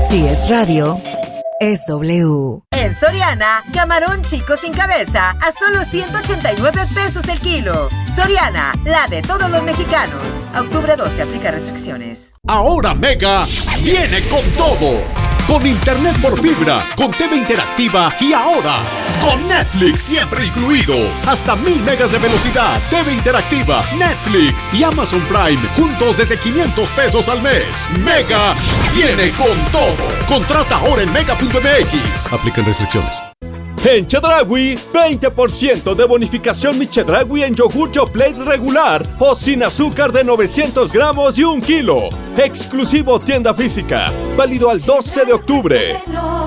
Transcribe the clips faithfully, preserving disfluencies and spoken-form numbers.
Si es radio, es W. En Soriana, camarón chico sin cabeza a solo ciento ochenta y nueve pesos el kilo. Soriana, la de todos los mexicanos. A octubre doce aplica restricciones. Ahora Mega viene con todo. Con internet por fibra, con T V interactiva y ahora con Netflix siempre incluido. Hasta mil megas de velocidad, T V interactiva, Netflix y Amazon Prime juntos desde quinientos pesos al mes. Mega viene con todo. Contrata ahora en mega punto m x. Aplican restricciones. En Chedraui, veinte por ciento de bonificación mi Chedraui en yogur Yoplait regular o sin azúcar de novecientos gramos y un kilo. Exclusivo tienda física. Válido al doce de octubre.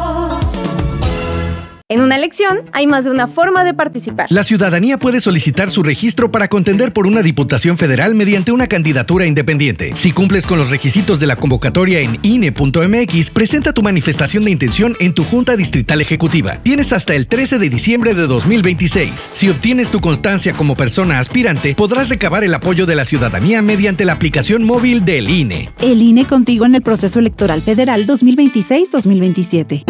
En una elección hay más de una forma de participar. La ciudadanía puede solicitar su registro para contender por una diputación federal mediante una candidatura independiente. Si cumples con los requisitos de la convocatoria en I N E punto m x, presenta tu manifestación de intención en tu Junta Distrital Ejecutiva. Tienes hasta el trece de diciembre de dos mil veintiséis. Si obtienes tu constancia como persona aspirante, podrás recabar el apoyo de la ciudadanía mediante la aplicación móvil del I N E. El I N E contigo en el proceso electoral federal dos mil veintiséis dos mil veintisiete.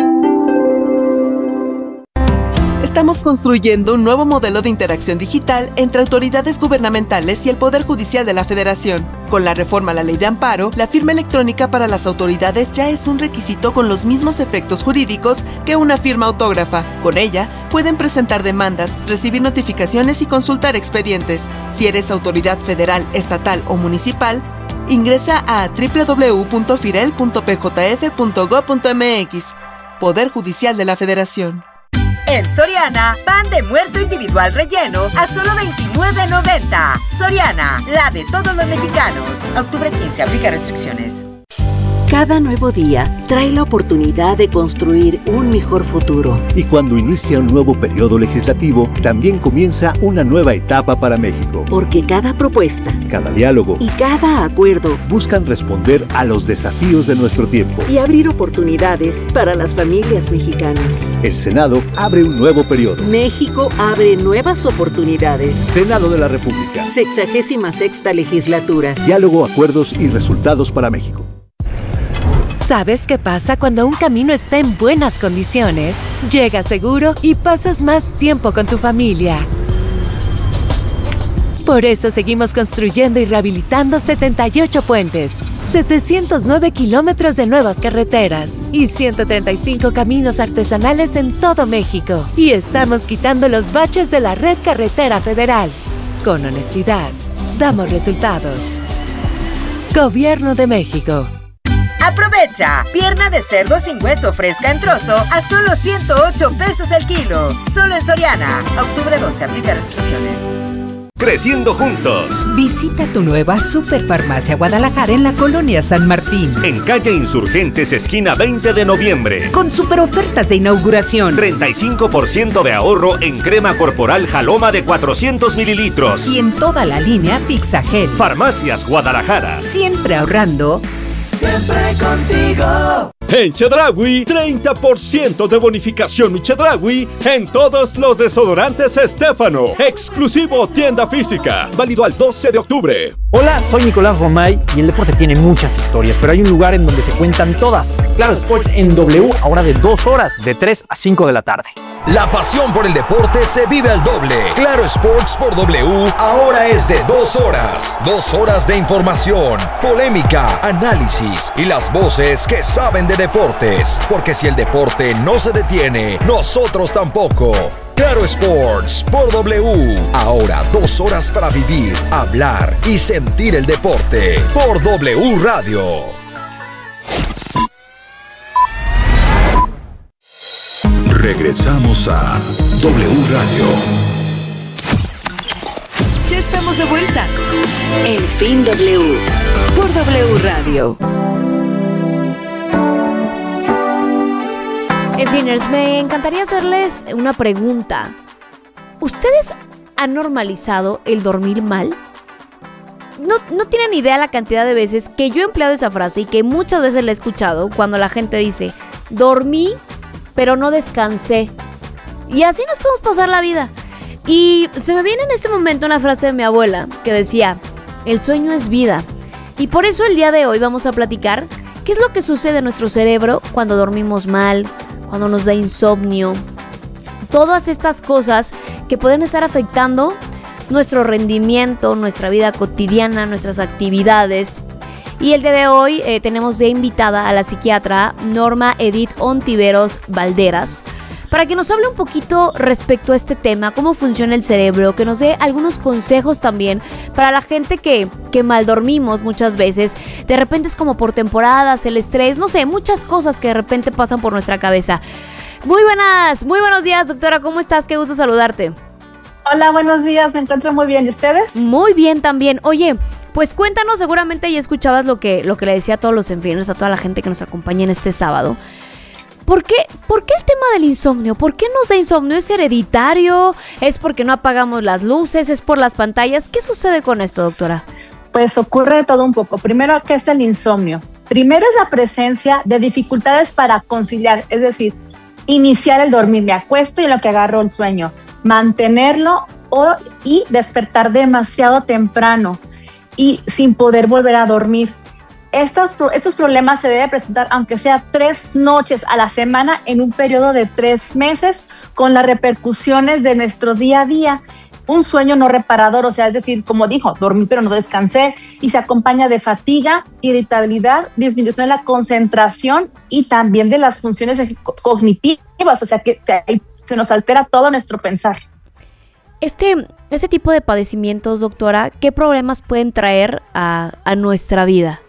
Estamos construyendo un nuevo modelo de interacción digital entre autoridades gubernamentales y el Poder Judicial de la Federación. Con la reforma a la Ley de Amparo, la firma electrónica para las autoridades ya es un requisito con los mismos efectos jurídicos que una firma autógrafa. Con ella, pueden presentar demandas, recibir notificaciones y consultar expedientes. Si eres autoridad federal, estatal o municipal, ingresa a doble u doble u doble u punto firel punto p j f punto gob punto m x. Poder Judicial de la Federación. En Soriana, pan de muerto individual relleno a solo veintinueve noventa. Soriana, la de todos los mexicanos. Octubre quince, aplica restricciones. Cada nuevo día trae la oportunidad de construir un mejor futuro. Y cuando inicia un nuevo periodo legislativo, también comienza una nueva etapa para México. Porque cada propuesta, cada diálogo y cada acuerdo buscan responder a los desafíos de nuestro tiempo y abrir oportunidades para las familias mexicanas. El Senado abre un nuevo periodo. México abre nuevas oportunidades. Senado de la República. Sexagésima sexta legislatura. Diálogo, acuerdos y resultados para México. ¿Sabes qué pasa cuando un camino está en buenas condiciones? Llegas seguro y pasas más tiempo con tu familia. Por eso seguimos construyendo y rehabilitando setenta y ocho puentes, setecientos nueve kilómetros de nuevas carreteras y ciento treinta y cinco caminos artesanales en todo México. Y estamos quitando los baches de la red carretera federal. Con honestidad, damos resultados. Gobierno de México. Aprovecha, pierna de cerdo sin hueso fresca en trozo a solo ciento ocho pesos el kilo. Solo en Soriana. Octubre doce, aplica restricciones. Creciendo juntos. Visita tu nueva Superfarmacia Guadalajara en la Colonia San Martín. En calle Insurgentes, esquina veinte de noviembre. Con super ofertas de inauguración. treinta y cinco por ciento de ahorro en crema corporal Jaloma de cuatrocientos mililitros. Y en toda la línea Fixagel. Farmacias Guadalajara. Siempre ahorrando. Siempre contigo. En Chedraui, treinta por ciento de bonificación mi Chedraui en todos los desodorantes Estéfano. Exclusivo tienda física. Válido al doce de octubre. Hola, soy Nicolás Romay y el deporte tiene muchas historias, pero hay un lugar en donde se cuentan todas. Claro Sports en W, ahora de dos horas, de tres a cinco de la tarde. La pasión por el deporte se vive al doble. Claro Sports por W ahora es de dos horas. Dos horas de información, polémica, análisis y las voces que saben de deportes. Porque si el deporte no se detiene, nosotros tampoco. Claro Sports por W. Ahora dos horas para vivir, hablar y sentir el deporte. Por W Radio. Regresamos a W Radio. Ya estamos de vuelta. El fin W. Por W Radio. En finers, me encantaría hacerles una pregunta. ¿Ustedes han normalizado el dormir mal? No, no tienen idea la cantidad de veces que yo he empleado esa frase y que muchas veces la he escuchado cuando la gente dice, dormí, pero no descansé. Y así nos podemos pasar la vida. Y se me viene en este momento una frase de mi abuela que decía, el sueño es vida. Y por eso el día de hoy vamos a platicar ¿Qué es lo que sucede en nuestro cerebro cuando dormimos mal, cuando nos da insomnio? Todas estas cosas que pueden estar afectando nuestro rendimiento, nuestra vida cotidiana, nuestras actividades. Y el día de hoy eh, tenemos de invitada a la psiquiatra Norma Edith Ontiveros Valderas para que nos hable un poquito respecto a este tema, cómo funciona el cerebro, que nos dé algunos consejos también para la gente que, que mal dormimos muchas veces. De repente es como por temporadas, el estrés, no sé, muchas cosas que de repente pasan por nuestra cabeza. Muy buenas, muy buenos días, doctora, ¿cómo estás? Qué gusto saludarte. Hola, buenos días, me encuentro muy bien, ¿y ustedes? Muy bien también. Oye, pues cuéntanos, seguramente ya escuchabas lo que, lo que le decía a todos los enfermeros, a toda la gente que nos acompaña en este sábado. ¿Por qué, ¿Por qué el tema del insomnio? ¿Por qué nos da insomnio? ¿Es hereditario? ¿Es porque no apagamos las luces? ¿Es por las pantallas? ¿Qué sucede con esto, doctora? Pues ocurre de todo un poco. Primero, ¿qué es el insomnio? Primero es la presencia de dificultades para conciliar, es decir, iniciar el dormir. Me acuesto y en lo que agarro el sueño. Mantenerlo o, y despertar demasiado temprano y sin poder volver a dormir. Estos, estos problemas se deben presentar aunque sea tres noches a la semana en un periodo de tres meses con las repercusiones de nuestro día a día. Un sueño no reparador, o sea, es decir, como dijo, dormí pero no descansé, y se acompaña de fatiga, irritabilidad, disminución de la concentración y también de las funciones cognitivas, o sea, que, que se nos altera todo nuestro pensar. Este, este tipo de padecimientos, doctora, ¿qué problemas pueden traer a, a nuestra vida?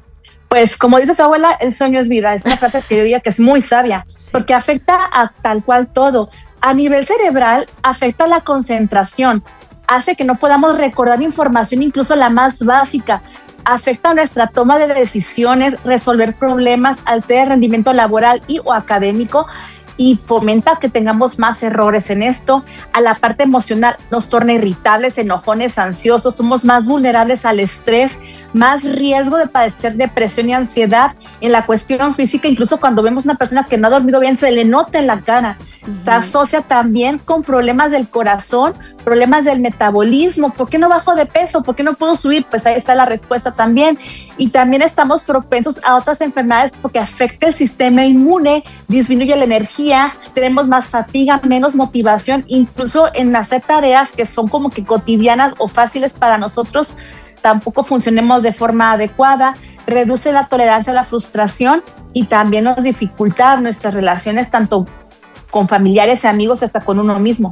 Pues como dice su abuela, el sueño es vida. Es una frase que yo diría que es muy sabia, sí, porque afecta a tal cual todo. A nivel cerebral, afecta la concentración, hace que no podamos recordar información, incluso la más básica. Afecta nuestra toma de decisiones, resolver problemas, altera el rendimiento laboral y o académico, y fomenta que tengamos más errores en esto. A la parte emocional nos torna irritables, enojones, ansiosos, somos más vulnerables al estrés, más riesgo de padecer depresión y ansiedad. En la cuestión física, incluso cuando vemos una persona que no ha dormido bien, se le nota en la cara. Uh-huh. Se asocia también con problemas del corazón, problemas del metabolismo. ¿Por qué no bajo de peso? ¿Por qué no puedo subir? Pues ahí está la respuesta también. Y también estamos propensos a otras enfermedades porque afecta el sistema inmune, disminuye la energía, tenemos más fatiga, menos motivación, incluso en hacer tareas que son como que cotidianas o fáciles para nosotros, tampoco funcionemos de forma adecuada, reduce la tolerancia a la frustración y también nos dificulta nuestras relaciones tanto con familiares y amigos hasta con uno mismo.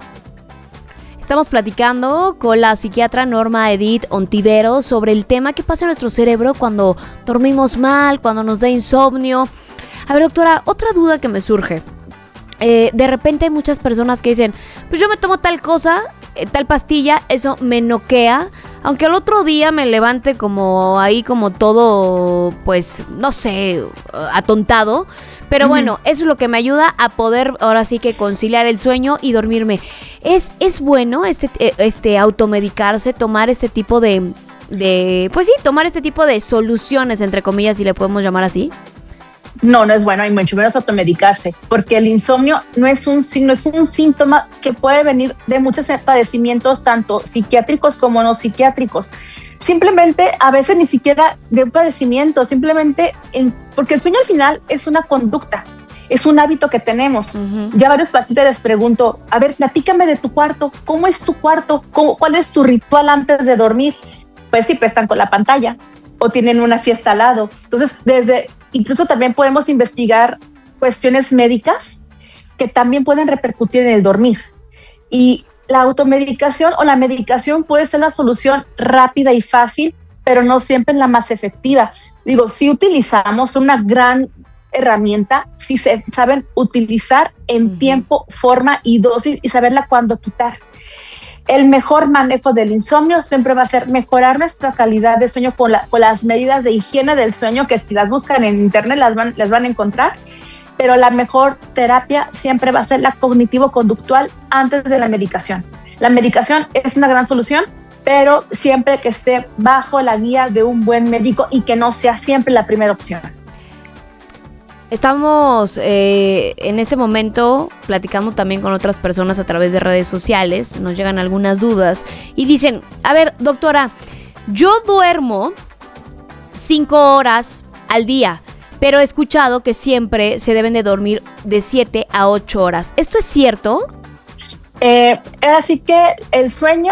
Estamos platicando con la psiquiatra Norma Edith Ontiveros sobre el tema que pasa en nuestro cerebro cuando dormimos mal, cuando nos da insomnio. A ver, doctora, otra duda que me surge. Eh, de repente hay muchas personas que dicen, pues yo me tomo tal cosa, eh, tal pastilla, eso me noquea, aunque al otro día me levante como ahí como todo, pues, no sé, atontado. Pero uh-huh. bueno, eso es lo que me ayuda a poder ahora sí que conciliar el sueño y dormirme. ¿Es, es bueno este, este automedicarse, tomar este tipo de, de, pues sí, tomar este tipo de soluciones, entre comillas, si le podemos llamar así? No, no es bueno, hay mucho menos automedicarse, porque el insomnio no es un, no es un síntoma que puede venir de muchos padecimientos, tanto psiquiátricos como no psiquiátricos. Simplemente, a veces ni siquiera de un padecimiento, simplemente en, porque el sueño al final es una conducta, es un hábito que tenemos. Uh-huh. Ya varios pacientes les pregunto, a ver, platícame de tu cuarto, ¿cómo es tu cuarto? ¿Cómo, ¿Cuál es tu ritual antes de dormir? Pues sí, pues están con la pantalla o tienen una fiesta al lado. Entonces, desde incluso también podemos investigar cuestiones médicas que también pueden repercutir en el dormir. Y la automedicación o la medicación puede ser la solución rápida y fácil, pero no siempre es la más efectiva. Digo, si utilizamos una gran herramienta, si se saben utilizar en uh-huh. tiempo, forma y dosis y saberla cuándo quitar. El mejor manejo del insomnio siempre va a ser mejorar nuestra calidad de sueño con, la, con las medidas de higiene del sueño, que si las buscan en internet las van, las van a encontrar, pero la mejor terapia siempre va a ser la cognitivo-conductual antes de la medicación. La medicación es una gran solución, pero siempre que esté bajo la guía de un buen médico y que no sea siempre la primera opción. Estamos eh, en este momento platicando también con otras personas a través de redes sociales, nos llegan algunas dudas y dicen, a ver, doctora, yo duermo cinco horas al día, pero he escuchado que siempre se deben de dormir de siete a ocho horas. ¿Esto es cierto? Eh, así que el sueño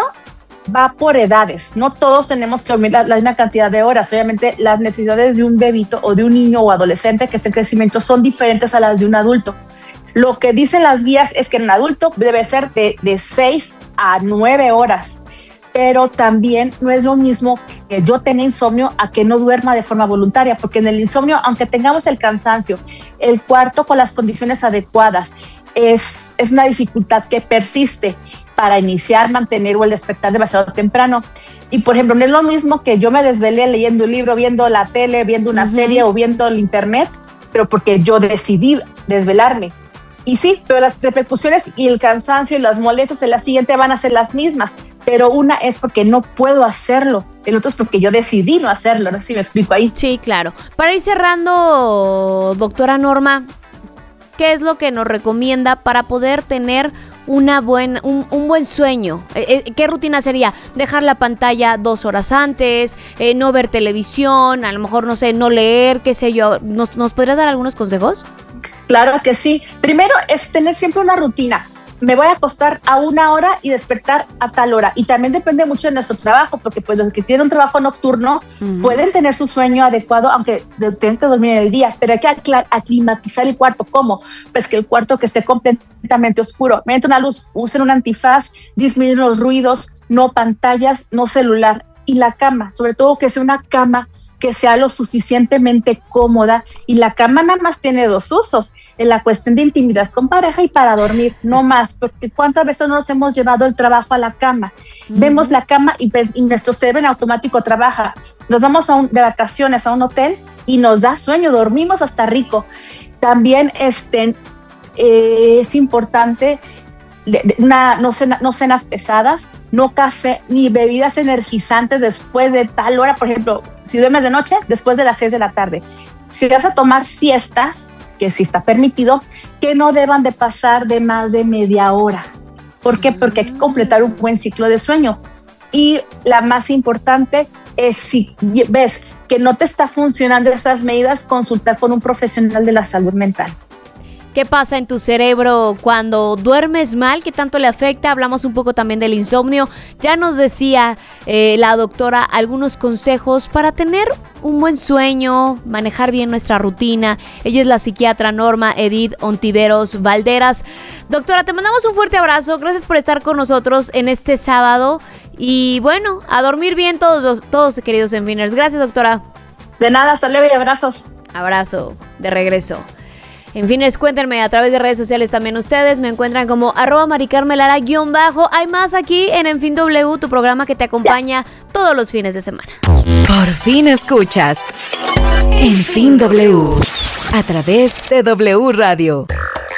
va por edades. No todos tenemos que dormir la, la misma cantidad de horas. Obviamente las necesidades de un bebito o de un niño o adolescente que está en crecimiento son diferentes a las de un adulto. Lo que dicen las guías es que en un adulto debe ser de, de seis a nueve horas. Pero también no es lo mismo que yo tenga insomnio a que no duerma de forma voluntaria, porque en el insomnio, aunque tengamos el cansancio, el cuarto con las condiciones adecuadas, es, es una dificultad que persiste para iniciar, mantener o el despertar demasiado temprano. Y, por ejemplo, no es lo mismo que yo me desvelé leyendo un libro, viendo la tele, viendo una uh-huh. serie o viendo el internet, pero porque yo decidí desvelarme. Y sí, pero las repercusiones y el cansancio y las molestias en la siguiente van a ser las mismas, pero una es porque no puedo hacerlo, el otro es porque yo decidí no hacerlo, no sé si me explico ahí. Sí, claro. Para ir cerrando, doctora Norma, ¿qué es lo que nos recomienda para poder tener una buena, un, un buen sueño? ¿Qué rutina sería? ¿Dejar la pantalla dos horas antes? Eh, ¿No ver televisión? A lo mejor, no sé, no leer, qué sé yo. ¿Nos, ¿nos podrías dar algunos consejos? Claro que sí. Primero es tener siempre una rutina. Me voy a acostar a una hora y despertar a tal hora. Y también depende mucho de nuestro trabajo, porque pues los que tienen un trabajo nocturno uh-huh. pueden tener su sueño adecuado, aunque tengan que dormir en el día. Pero hay que acl- aclimatizar el cuarto. ¿Cómo? Pues que el cuarto que esté completamente oscuro. Mediante una luz, usen un antifaz, disminuyen los ruidos, no pantallas, no celular. Y la cama, sobre todo que sea una cama que sea lo suficientemente cómoda, y la cama nada más tiene dos usos, en la cuestión de intimidad con pareja y para dormir, no más, porque cuántas veces no nos hemos llevado el trabajo a la cama, mm. vemos la cama y, y nuestro cerebro en automático trabaja, nos vamos a un, de vacaciones a un hotel y nos da sueño, dormimos hasta rico. También este, eh, es importante de, de una, no, cena, no cenas pesadas, no café ni bebidas energizantes después de tal hora. Por ejemplo, si duermes de noche, después de las seis de la tarde. Si vas a tomar siestas, que sí está permitido, que no deban de pasar de más de media hora. ¿Por qué? Porque hay que completar un buen ciclo de sueño. Y la más importante es, si ves que no te está funcionando esas medidas, consultar con un profesional de la salud mental. ¿Qué pasa en tu cerebro cuando duermes mal? ¿Qué tanto le afecta? Hablamos un poco también del insomnio. Ya nos decía eh, la doctora algunos consejos para tener un buen sueño, manejar bien nuestra rutina. Ella es la psiquiatra Norma Edith Ontiveros Valderas. Doctora, te mandamos un fuerte abrazo. Gracias por estar con nosotros en este sábado. Y bueno, a dormir bien todos los todos queridos Enfiners. Gracias, doctora. De nada, hasta luego y abrazos. Abrazo de regreso. En fin, cuéntenme a través de redes sociales también ustedes. Me encuentran como arroba maricarmelara guión bajo. Hay más aquí en En Fin W, tu programa que te acompaña todos los fines de semana. Por fin escuchas En Fin W a través de W Radio.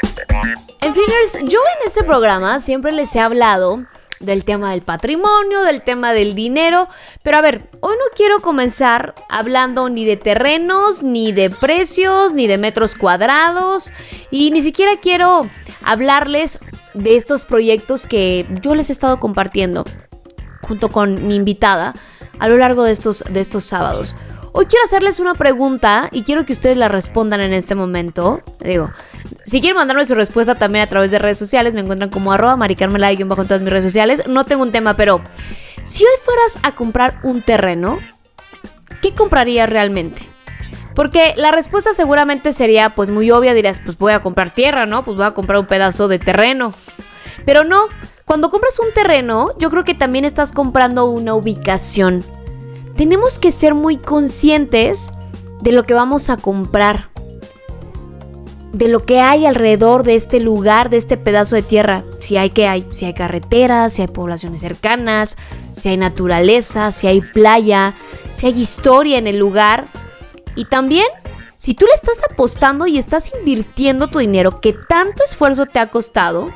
En Finers, yo en este programa siempre les he hablado del tema del patrimonio, del tema del dinero, pero a ver, hoy no quiero comenzar hablando ni de terrenos, ni de precios, ni de metros cuadrados, y ni siquiera quiero hablarles de estos proyectos que yo les he estado compartiendo junto con mi invitada a lo largo de estos, de estos sábados. Hoy quiero hacerles una pregunta y quiero que ustedes la respondan en este momento. Digo, si quieren mandarme su respuesta también a través de redes sociales, me encuentran como arroba maricarmela guión bajo en todas mis redes sociales. No tengo un tema, pero si hoy fueras a comprar un terreno, ¿qué comprarías realmente? Porque la respuesta seguramente sería pues muy obvia, dirías, pues voy a comprar tierra, ¿no? Pues voy a comprar un pedazo de terreno. Pero no, cuando compras un terreno, yo creo que también estás comprando una ubicación. Tenemos que ser muy conscientes de lo que vamos a comprar, de lo que hay alrededor de este lugar, de este pedazo de tierra. Si hay que hay, si hay carreteras, si hay poblaciones cercanas, si hay naturaleza, si hay playa, si hay historia en el lugar. Y también, si tú le estás apostando y estás invirtiendo tu dinero, que tanto esfuerzo te ha costado,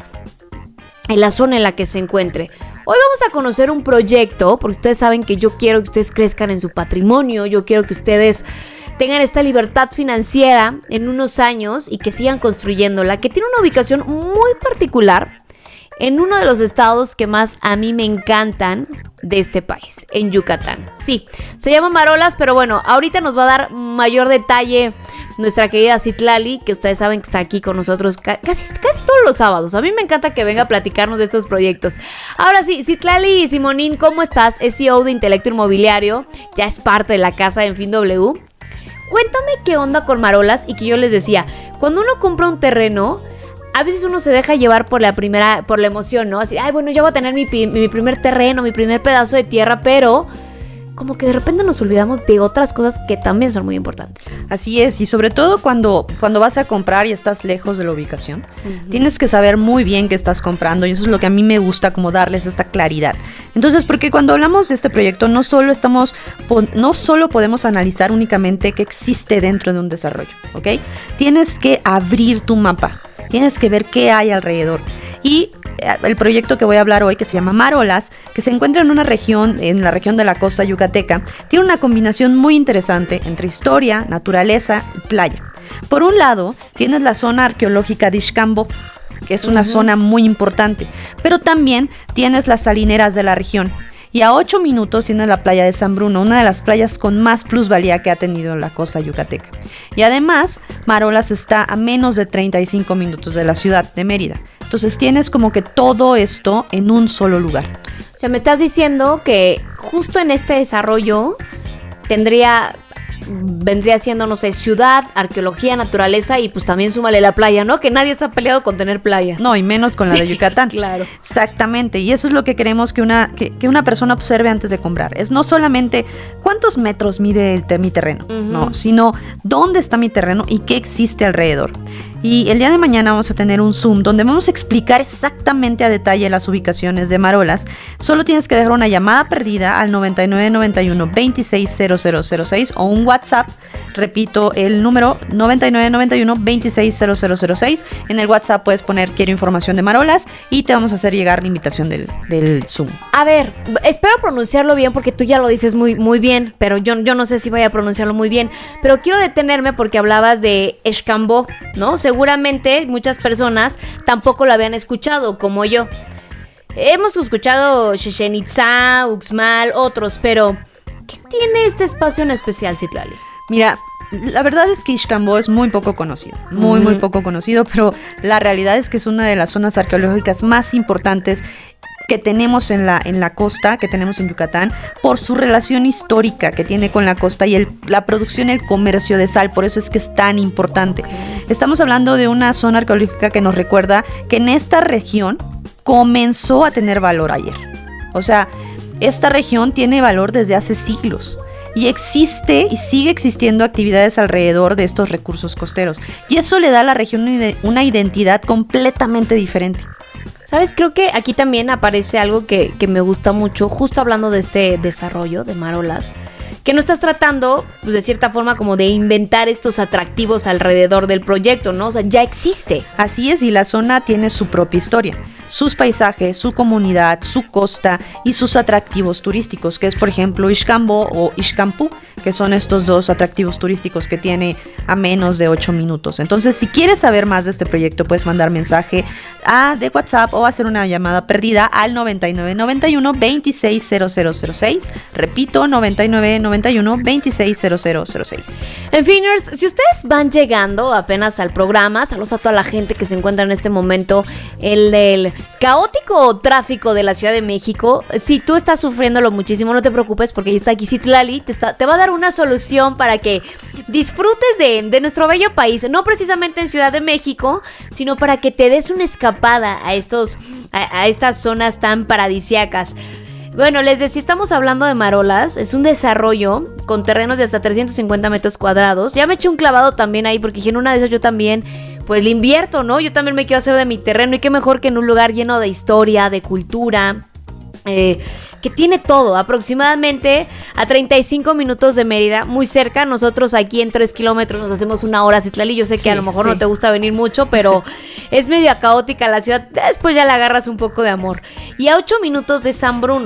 en la zona en la que se encuentre. Hoy vamos a conocer un proyecto, porque ustedes saben que yo quiero que ustedes crezcan en su patrimonio, yo quiero que ustedes tengan esta libertad financiera en unos años y que sigan construyéndola, que tiene una ubicación muy particular en uno de los estados que más a mí me encantan de este país, en Yucatán. Sí, se llama Marolas, pero bueno, ahorita nos va a dar mayor detalle nuestra querida Citlali, que ustedes saben que está aquí con nosotros casi, casi todos los sábados. A mí me encanta que venga a platicarnos de estos proyectos. Ahora sí, Citlali Simonín, ¿cómo estás? Es C E O de Intelecto Inmobiliario, ya es parte de la casa de Enfin W. Cuéntame qué onda con Marolas y que yo les decía, cuando uno compra un terreno, a veces uno se deja llevar por la primera, por la emoción, ¿no? Así, ay, bueno, yo voy a tener mi, mi primer terreno, mi primer pedazo de tierra, pero como que de repente nos olvidamos de otras cosas que también son muy importantes. Así es, y sobre todo cuando, cuando vas a comprar y estás lejos de la ubicación, uh-huh. tienes que saber muy bien qué estás comprando, y eso es lo que a mí me gusta, como darles esta claridad. Entonces, porque cuando hablamos de este proyecto, no solo estamos, no solo podemos analizar únicamente qué existe dentro de un desarrollo, ¿ok? Tienes que abrir tu mapa. Tienes que ver qué hay alrededor. Y el proyecto que voy a hablar hoy, que se llama Marolas, que se encuentra en una región, en la región de la costa yucateca, tiene una combinación muy interesante entre historia, naturaleza y playa. Por un lado, tienes la zona arqueológica de Ixcambó, que es una uh-huh. zona muy importante, pero también tienes las salineras de la región. Y a ocho minutos tienes la playa de San Bruno, una de las playas con más plusvalía que ha tenido la costa yucateca. Y además, Marolas está a menos de treinta y cinco minutos de la ciudad de Mérida. Entonces tienes como que todo esto en un solo lugar. O sea, me estás diciendo que justo en este desarrollo tendría... vendría siendo, no sé, ciudad, arqueología, naturaleza y pues también súmale la playa, ¿no? Que nadie está peleado con tener playa. No, y menos con la sí, de Yucatán. Claro. Exactamente, y eso es lo que queremos que una, que, que una persona observe antes de comprar. Es no solamente cuántos metros mide el te, mi terreno, uh-huh. no, sino dónde está mi terreno y qué existe alrededor. Y el día de mañana vamos a tener un Zoom donde vamos a explicar exactamente a detalle las ubicaciones de Marolas. Solo tienes que dejar una llamada perdida al noventa y nueve noventa y uno veintiséis cero cero cero seis o un WhatsApp. Repito, el número noventa y nueve noventa y uno veintiséis cero cero cero seis. En el WhatsApp puedes poner quiero información de Marolas y te vamos a hacer llegar la invitación del, del Zoom. A ver, espero pronunciarlo bien porque tú ya lo dices muy, muy bien, pero yo, yo no sé si voy a pronunciarlo muy bien. Pero quiero detenerme porque hablabas de Ixcambó, ¿no? Seguramente muchas personas tampoco lo habían escuchado, como yo. Hemos escuchado Chichén Itzá, Uxmal, otros, pero ¿qué tiene este espacio en especial, Citlali? Mira, la verdad es que Ixcambó es muy poco conocido, muy, uh-huh. muy poco conocido, pero la realidad es que es una de las zonas arqueológicas más importantes que tenemos en la, en la costa, que tenemos en Yucatán, por su relación histórica que tiene con la costa y el, la producción y el comercio de sal, por eso es que es tan importante. Okay. Estamos hablando de una zona arqueológica que nos recuerda que en esta región comenzó a tener valor ayer. O sea, esta región tiene valor desde hace siglos. Y existe y sigue existiendo actividades alrededor de estos recursos costeros. Y eso le da a la región una identidad completamente diferente. ¿Sabes? Creo que aquí también aparece algo que, que me gusta mucho, justo hablando de este desarrollo de Marolas, que no estás tratando, pues de cierta forma, como de inventar estos atractivos alrededor del proyecto, ¿no? O sea, ya existe. Así es, y la zona tiene su propia historia, sus paisajes, su comunidad, su costa y sus atractivos turísticos, que es, por ejemplo, Ixcambó o Ixcampú, que son estos dos atractivos turísticos que tiene a menos de ocho minutos. Entonces, si quieres saber más de este proyecto, puedes mandar mensaje a, de WhatsApp o hacer una llamada perdida al noventa y nueve noventa y uno veintiséis cero cero cero seis. Repito, noventa y nueve noventa y uno veintiséis cero cero cero seis. Enfiners, si ustedes van llegando apenas al programa, saludos a toda la gente que se encuentra en este momento en el caótico tráfico de la Ciudad de México. Si tú estás sufriéndolo muchísimo, no te preocupes porque ahí está aquí Citlali, te, está, te va a dar una solución para que disfrutes de, de nuestro bello país, no precisamente en Ciudad de México, sino para que te des una escapada a, estos, a, a estas zonas tan paradisíacas. Bueno, les decía, estamos hablando de Marolas, es un desarrollo con terrenos de hasta trescientos cincuenta metros cuadrados. Ya me eché un clavado también ahí porque dije, en una de esas yo también, pues le invierto, ¿no? Yo también me quiero hacer de mi terreno y qué mejor que en un lugar lleno de historia, de cultura, eh, que tiene todo, aproximadamente a treinta y cinco minutos de Mérida, muy cerca. Nosotros aquí en tres kilómetros nos hacemos una hora, Citlali. Yo sé que sí, a lo mejor sí. no te gusta venir mucho, pero es medio caótica la ciudad. Después ya le agarras un poco de amor. Y a ocho minutos de San Bruno.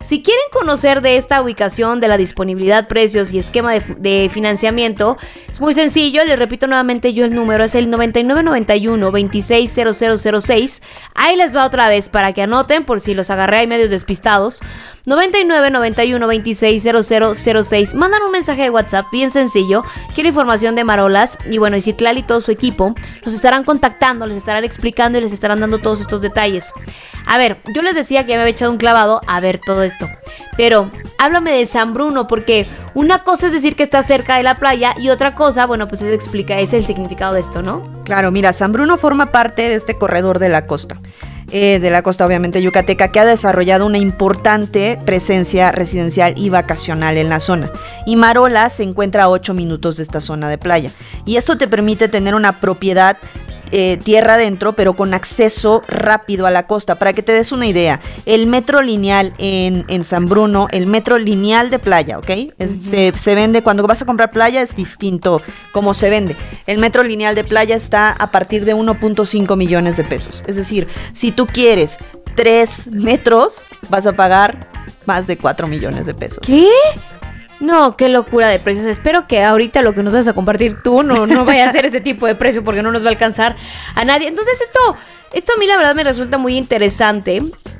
Si quieren conocer de esta ubicación, de la disponibilidad, precios y esquema de, de financiamiento, es muy sencillo. Les repito nuevamente yo el número, es el noventa y nueve noventa y uno veintiséis cero cero cero seis. Ahí les va otra vez para que anoten por si los agarré ahí medios despistados. noventa y nueve noventa y uno veintiséis cero cero cero seis. Mandan un mensaje de WhatsApp bien sencillo. Quiero información de Marolas. Y bueno, y Citlali y todo su equipo los estarán contactando, les estarán explicando y les estarán dando todos estos detalles. A ver, yo les decía que me había echado un clavado a ver todo esto. Pero háblame de San Bruno, porque una cosa es decir que está cerca de la playa y otra cosa, bueno, pues es explica, es el significado de esto, ¿no? Claro, mira, San Bruno forma parte de este corredor de la costa. Eh, de la costa obviamente yucateca, que ha desarrollado una importante presencia residencial y vacacional en la zona. Y Marolas se encuentra a ocho minutos de esta zona de playa. Y esto te permite tener una propiedad Eh, tierra adentro, pero con acceso rápido a la costa. Para que te des una idea, el metro lineal en, en San Bruno, el metro lineal de playa, ¿ok? Es, uh-huh. se, se vende, cuando vas a comprar playa es distinto cómo se vende. El metro lineal de playa está a partir de uno punto cinco millones de pesos. Es decir, si tú quieres tres metros, vas a pagar más de cuatro millones de pesos. ¿Qué? No, qué locura de precios. Espero que ahorita lo que nos vas a compartir tú no, no vaya a ser ese tipo de precio, porque no nos va a alcanzar a nadie. Entonces esto, esto a mí la verdad me resulta muy interesante,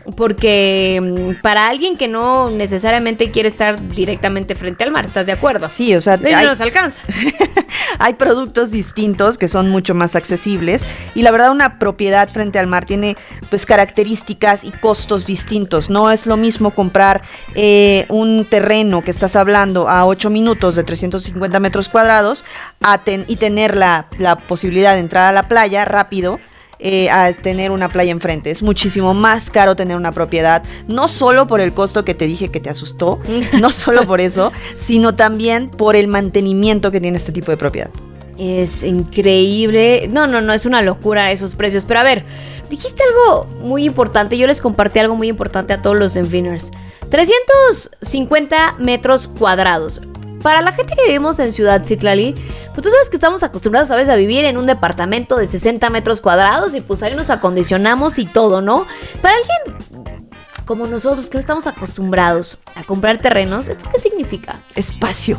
porque para alguien que no necesariamente quiere estar directamente frente al mar, ¿estás de acuerdo? Sí, o sea, no hay, nos alcanza. Hay productos distintos que son mucho más accesibles, y la verdad una propiedad frente al mar tiene pues características y costos distintos. No es lo mismo comprar eh, un terreno que estás hablando a ocho minutos de trescientos cincuenta metros cuadrados a ten, y tener la, la posibilidad de entrar a la playa rápido. Eh, a tener una playa enfrente. Es muchísimo más caro tener una propiedad, no solo por el costo que te dije que te asustó, no solo por eso, sino también por el mantenimiento que tiene este tipo de propiedad. Es increíble. No, no, no, es una locura esos precios. Pero a ver, dijiste algo muy importante. Yo les compartí algo muy importante a todos los Enfiners. trescientos cincuenta metros cuadrados. Para la gente que vivimos en Ciudad Citlali, pues tú sabes que estamos acostumbrados a veces a vivir en un departamento de sesenta metros cuadrados y pues ahí nos acondicionamos y todo, ¿no? Para alguien como nosotros que no estamos acostumbrados a comprar terrenos, ¿esto qué significa? Espacio.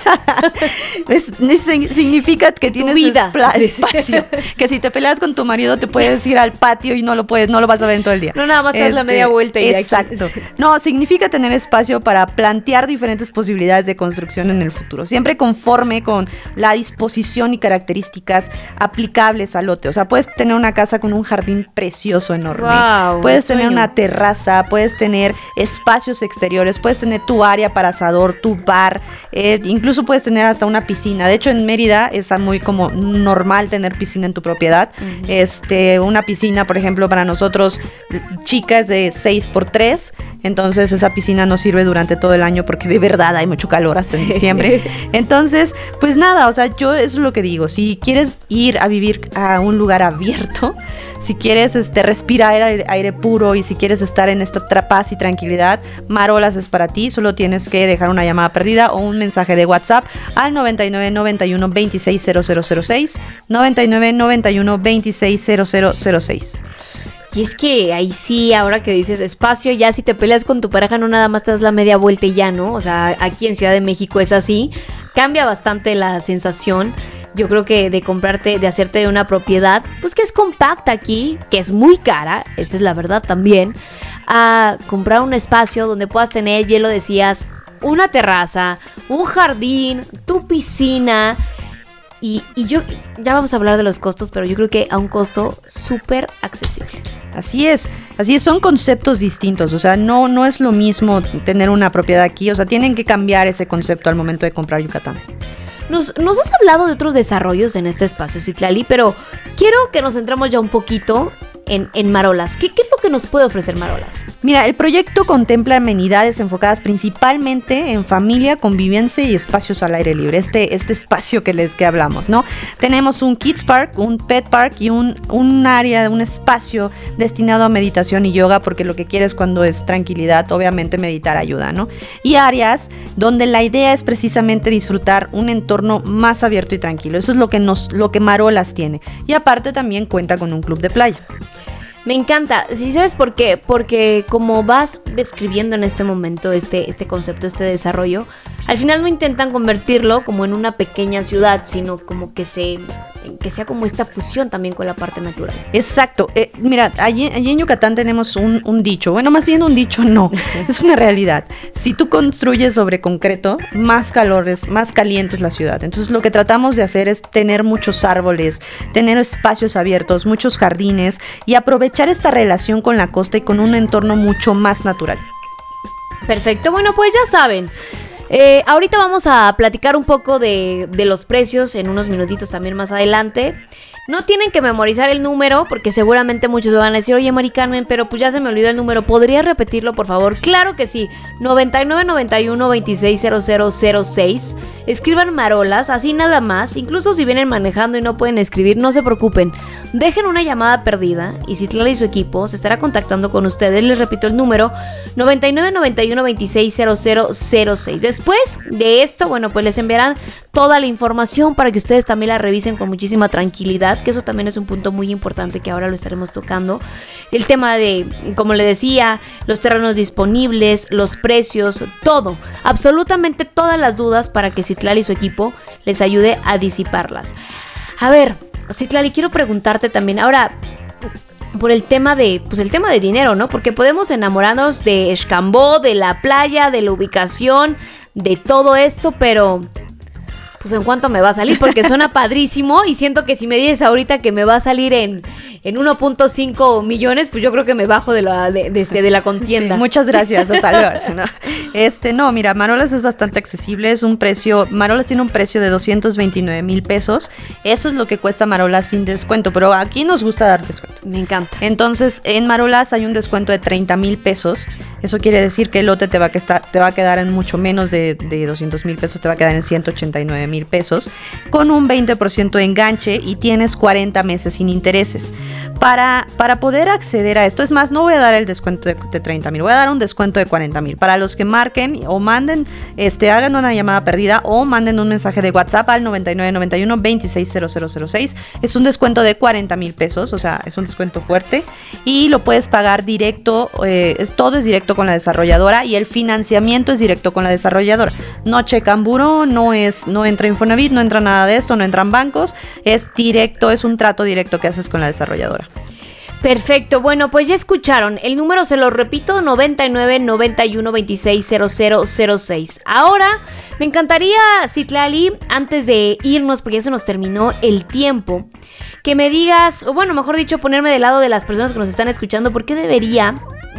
es, es, significa que tienes vida. Espla- sí, espacio. Sí. Que si te peleas con tu marido te puedes ir al patio y no lo puedes, no lo vas a ver en todo el día. No, nada más te das este, la media vuelta y exacto. Ya. No, significa tener espacio para plantear diferentes posibilidades de construcción en el futuro, siempre conforme con la disposición y características aplicables al lote. O sea, puedes tener una casa con un jardín precioso enorme. Wow, puedes tener sueño. Una terraza, puedes tener espacios exteriores, puedes tener tu área para asador, tu bar, eh, incluso puedes tener hasta una piscina. De hecho, en Mérida es muy como normal tener piscina en tu propiedad. Uh-huh. Este, una piscina, por ejemplo, para nosotros, chica, es de seis por tres. Entonces esa piscina no sirve durante todo el año porque de verdad hay mucho calor hasta en diciembre. Entonces, pues nada, o sea, yo eso es lo que digo. Si quieres ir a vivir a un lugar abierto, si quieres este, respirar aire, aire puro y si quieres estar en esta paz y tranquilidad, Marolas es para ti. Solo tienes que dejar una llamada perdida o un mensaje de WhatsApp al noventa y nueve noventa y uno veintiséis cero cero cero seis, noventa y nueve noventa y uno veintiséis cero cero cero seis. Y es que ahí sí, ahora que dices espacio, ya si te peleas con tu pareja no nada más te das la media vuelta y ya, ¿no? O sea, aquí en Ciudad de México es así. Cambia bastante la sensación, yo creo que de comprarte, de hacerte de una propiedad, pues que es compacta aquí, que es muy cara, esa es la verdad también, a comprar un espacio donde puedas tener, bien lo decías, una terraza, un jardín, tu piscina. Y, y yo, ya vamos a hablar de los costos, pero yo creo que a un costo súper accesible. Así es, así es, son conceptos distintos, o sea, no, no es lo mismo tener una propiedad aquí, o sea, tienen que cambiar ese concepto al momento de comprar Yucatán. Nos, nos has hablado de otros desarrollos en este espacio, Citlali, pero quiero que nos centremos ya un poquito en, en Marolas. ¿Qué, ¿Qué es lo que nos puede ofrecer Marolas? Mira, el proyecto contempla amenidades enfocadas principalmente en familia, convivencia y espacios al aire libre. Este, este espacio que les que hablamos, ¿no? Tenemos un Kids Park, un Pet Park y un, un área, un espacio destinado a meditación y yoga, porque lo que quieres cuando es tranquilidad, obviamente meditar ayuda, ¿no? Y áreas donde la idea es precisamente disfrutar un entorno más abierto y tranquilo. Eso es lo que nos, lo que Marolas tiene. Y aparte también cuenta con un club de playa. Me encanta. ¿Sí sabes por qué? Porque como vas describiendo en este momento este, este concepto, este desarrollo, al final no intentan convertirlo como en una pequeña ciudad, sino como que se que sea como esta fusión también con la parte natural. Exacto. Eh, mira, allí, allí en Yucatán tenemos un, un dicho. Bueno, más bien un dicho no. Es una realidad. Si tú construyes sobre concreto, más calor es, más caliente es la ciudad. Entonces lo que tratamos de hacer es tener muchos árboles, tener espacios abiertos, muchos jardines y aprovechar esta relación con la costa y con un entorno mucho más natural. Perfecto. Bueno, pues ya saben. Eh, ahorita vamos a platicar un poco de, de los precios en unos minutitos también más adelante. No tienen que memorizar el número porque seguramente muchos van a decir, oye, Mari Carmen, pero pues ya se me olvidó el número, ¿podrías repetirlo, por favor? Claro que sí, noventa y nueve, noventa y uno, veintiséis, cero cero cero seis. Escriban Marolas, así nada más. Incluso si vienen manejando y no pueden escribir, no se preocupen. Dejen una llamada perdida y Citlali y su equipo se estará contactando con ustedes. Les repito el número, noventa y nueve, noventa y uno, veintiséis, cero cero cero seis. Después de esto, bueno, pues les enviarán toda la información para que ustedes también la revisen con muchísima tranquilidad, que eso también es un punto muy importante que ahora lo estaremos tocando. El tema de, como le decía, los terrenos disponibles, los precios, todo, absolutamente todas las dudas para que Citlali y su equipo les ayude a disiparlas. A ver, Citlali, quiero preguntarte también ahora por el tema de, pues el tema de dinero, ¿no? Porque podemos enamorarnos de Xcambó, de la playa, de la ubicación, de todo esto, pero pues en cuánto me va a salir, porque suena padrísimo y siento que si me dices ahorita que me va a salir en, en uno punto cinco millones, pues yo creo que me bajo de la, de, de, de la contienda. Sí, muchas gracias, hasta luego. ¿no? Este, no, mira, Marolas es bastante accesible, es un precio, Marolas tiene un precio de doscientos veintinueve mil pesos, eso es lo que cuesta Marolas sin descuento, pero aquí nos gusta dar descuento. Me encanta. Entonces, en Marolas hay un descuento de treinta mil pesos, eso quiere decir que el lote te va a, que está, te va a quedar en mucho menos de, de doscientos mil pesos, te va a quedar en ciento ochenta y nueve mil pesos, con un veinte por ciento de enganche y tienes cuarenta meses sin intereses. Para, para poder acceder a esto, es más, no voy a dar el descuento de, de treinta mil, voy a dar un descuento de cuarenta mil. Para los que marquen o manden, este, hagan una llamada perdida o manden un mensaje de WhatsApp al noventa y nueve, noventa y uno, veintiséis, cero cero cero seis. Es un descuento de cuarenta mil pesos, o sea, es un descuento fuerte y lo puedes pagar directo, eh, es, todo es directo con la desarrolladora y el financiamiento es directo con la desarrolladora. No checan buró, no, es, no entra Infonavit, no entra nada de esto, no entran bancos, es directo, es un trato directo que haces con la desarrolladora. Perfecto, bueno, pues ya escucharon, el número se lo repito, noventa y nueve, noventa y uno, veintiséis, cero cero cero seis. Ahora, me encantaría, Citlali, antes de irnos, porque ya se nos terminó el tiempo, que me digas, o bueno, mejor dicho, ponerme del lado de las personas que nos están escuchando, ¿por qué debería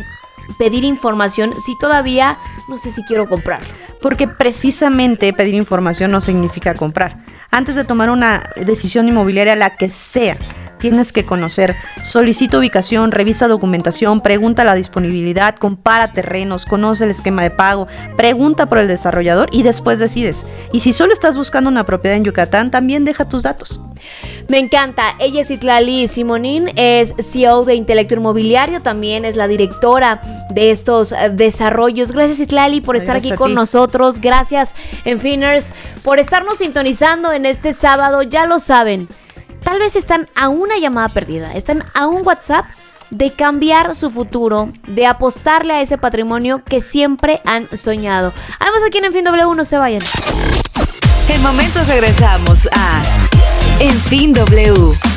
pedir información si todavía no sé si quiero comprar? Porque precisamente pedir información no significa comprar. Antes de tomar una decisión inmobiliaria, la que sea, tienes que conocer, solicita ubicación, revisa documentación, pregunta la disponibilidad, compara terrenos, conoce el esquema de pago, pregunta por el desarrollador y después decides. Y si solo estás buscando una propiedad en Yucatán, también deja tus datos. Me encanta. Ella es Citlali Simonín, es C E O de Intelecto Inmobiliario, también es la directora de estos desarrollos. Gracias, Citlali, por estar Gracias aquí con nosotros. Gracias, Enfiners, por estarnos sintonizando en este sábado. Ya lo saben, tal vez están a una llamada perdida, están a un WhatsApp de cambiar su futuro, de apostarle a ese patrimonio que siempre han soñado. Además, aquí en Enfin W, no se vayan. En momentos regresamos a Enfin W.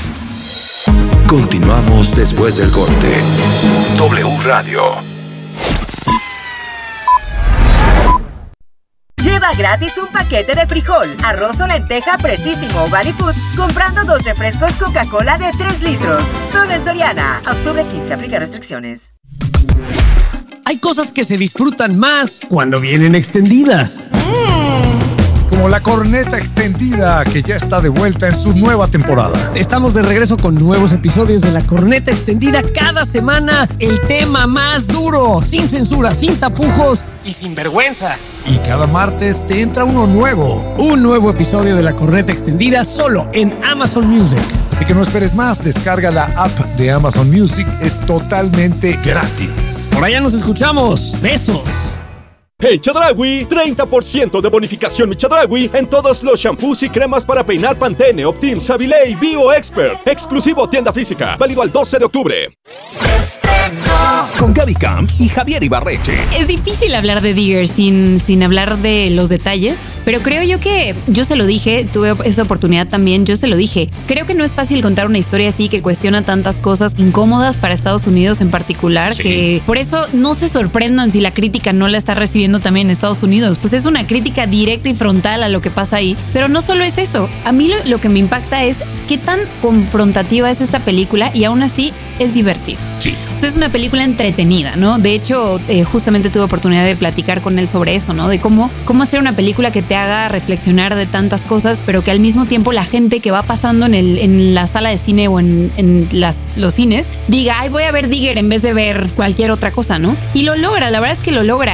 Continuamos después del corte. W Radio. Lleva gratis un paquete de frijol, arroz o lenteja Precisimo Valley Foods comprando dos refrescos Coca-Cola de tres litros. Solo en Soriana. Octubre quince. Aplica restricciones. Hay cosas que se disfrutan más cuando vienen extendidas. Mm. Como la corneta extendida, que ya está de vuelta en su nueva temporada. Estamos de regreso con nuevos episodios de la corneta extendida cada semana. El tema más duro, sin censura, sin tapujos y sin vergüenza. Y cada martes te entra uno nuevo. Un nuevo episodio de la corneta extendida solo en Amazon Music. Así que no esperes más, descarga la app de Amazon Music, es totalmente gratis. Por allá nos escuchamos. Besos. En Chedraui, treinta por ciento de bonificación mi Chedraui en todos los shampoos y cremas para peinar Pantene, Optim, Savilé y Bio Expert. Exclusivo tienda física, válido al doce de octubre. Con Gaby Camp y Javier Ibarreche. Es difícil hablar de Digger sin, sin hablar de los detalles, pero creo yo que yo se lo dije, tuve esa oportunidad también, yo se lo dije. Creo que no es fácil contar una historia así que cuestiona tantas cosas incómodas para Estados Unidos en particular, sí. Que por eso no se sorprendan si la crítica no la está recibiendo también en Estados Unidos. Pues es una crítica directa y frontal a lo que pasa ahí. Pero no solo es eso. A mí lo, lo que me impacta es qué tan confrontativa es esta película y aún así es divertida. Sí. O sea, es una película entretenida, ¿no? De hecho, eh, justamente tuve oportunidad de platicar con él sobre eso, ¿no? De cómo, cómo hacer una película que te haga reflexionar de tantas cosas, pero que al mismo tiempo la gente que va pasando en, el, en la sala de cine o en, en las, los cines diga, ay, voy a ver Digger en vez de ver cualquier otra cosa, ¿no? Y lo logra, la verdad es que lo logra.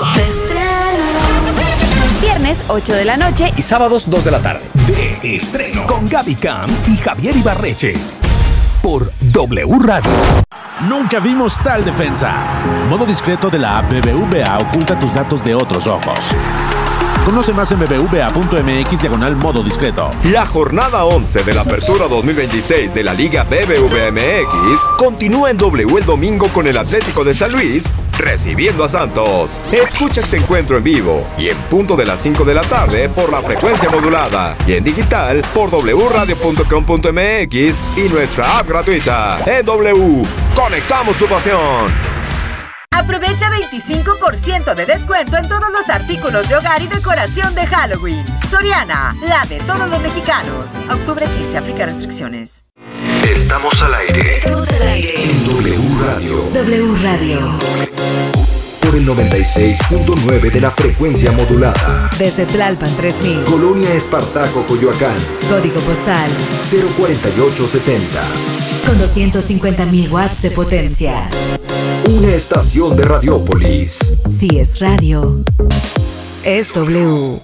Viernes, ocho de la noche y sábados, dos de la tarde. De estreno con Gaby Camp y Javier Ibarreche. Por W Radio. Nunca vimos tal defensa. Modo discreto de la app B B V A oculta tus datos de otros ojos. Conoce más en bbva.mx diagonal modo discreto. La jornada once de la Apertura dos mil veintiséis de la Liga B B V M X continúa en W el domingo con el Atlético de San Luis recibiendo a Santos. Escucha este encuentro en vivo y en punto de las cinco de la tarde por la frecuencia modulada y en digital por w radio punto com punto m x y nuestra app gratuita. En W, conectamos tu pasión. Aprovecha veinticinco por ciento de descuento en todos los artículos de hogar y decoración de Halloween. Soriana, la de todos los mexicanos. Octubre quince, aplica restricciones. Estamos al aire. Estamos al aire. En W Radio. W Radio. Por el noventa y seis punto nueve de la frecuencia modulada. Desde Tlalpan tres mil. Colonia Espartaco, Coyoacán. Código postal cero cuarenta y ocho setenta. Con doscientos cincuenta mil watts de potencia. Una estación de Radiópolis. Si es radio, es W.